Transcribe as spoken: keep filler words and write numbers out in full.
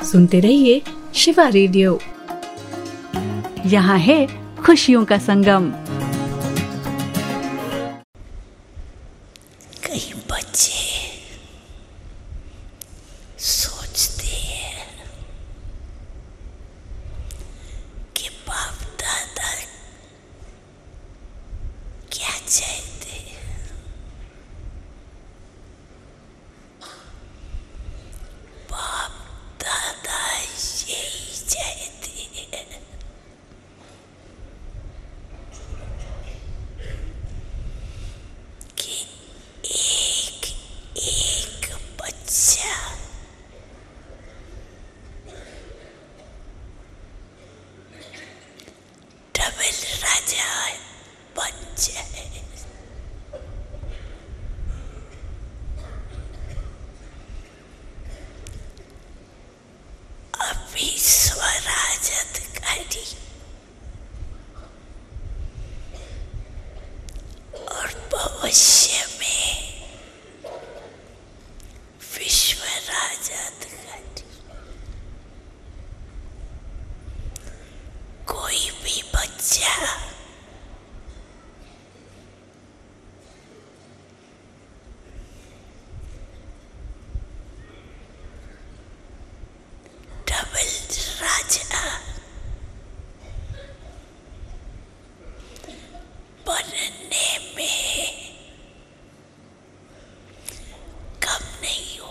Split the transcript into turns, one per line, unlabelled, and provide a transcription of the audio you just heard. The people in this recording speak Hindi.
सुनते रहिए शिवा रेडियो। यहाँ है खुशियों का संगम।
कई बच्चे सोचते हैं कि बाप दादा क्या चाहते हैं, बाप दादा यही चाहते हैं कि एक एक बच्चा डबल राजा बन जाए। अभी स्वराजधिकारी और भविष्य में विश्व राजधिकारी। कोई भी बच्चा डबल राजा बनने में कम नहीं